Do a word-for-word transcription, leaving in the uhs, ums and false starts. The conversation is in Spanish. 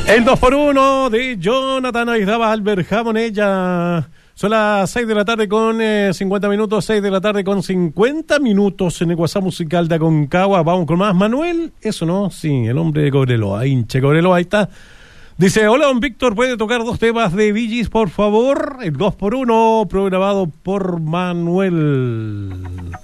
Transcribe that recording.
El dos por uno de Jonathan aislaba Albert Jamonella. Son las seis de la tarde con eh, cincuenta minutos, seis de la tarde con cincuenta minutos en el WhatsApp musical de Aconcagua. Vamos con más. Manuel, eso no, sí, el hombre de Cobreloa, hinche Cobreloa, ahí está. Dice, hola, don Víctor, ¿puede tocar dos temas de Bee Gees, por favor? El dos por uno, programado por Manuel.